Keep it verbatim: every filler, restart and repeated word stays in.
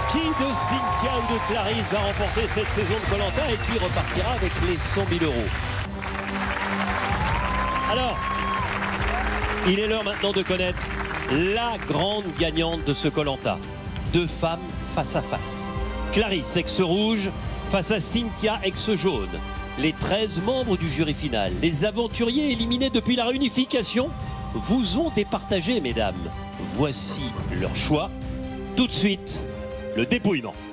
Qui de Cynthia ou de Clarisse va remporter cette saison de Koh Lanta et qui repartira avec les cent mille euros? Alors, il est l'heure maintenant de connaître la grande gagnante de ce Koh Lanta. Deux femmes face à face. Clarisse, ex-rouge, face à Cynthia, ex-jaune. Les treize membres du jury final, les aventuriers éliminés depuis la réunification, vous ont départagé, mesdames. Voici leur choix. Tout de suite, le dépouillement.